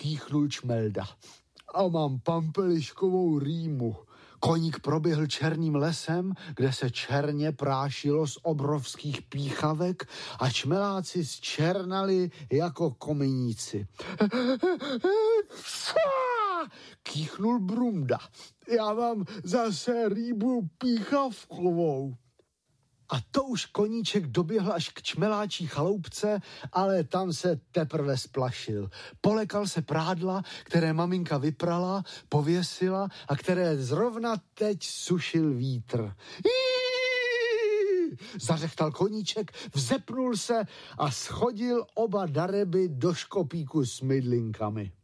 kýchnul Čmelda. A mám pampeliškovou rýmu. Koník proběhl černým lesem, kde se černě prášilo z obrovských píchavek a čmeláci zčernali jako komeníci. Kýchnul Brumda. Já mám zase rýbu píchavkovou. A to už Koníček doběhl až k čmeláčí chaloupce, ale tam se teprve splašil. Polekal se prádla, které maminka vyprala, pověsila a které zrovna teď sušil vítr. Zařechtal Koníček, vzepnul se a schodil oba dareby do škopíku s mydlinkami.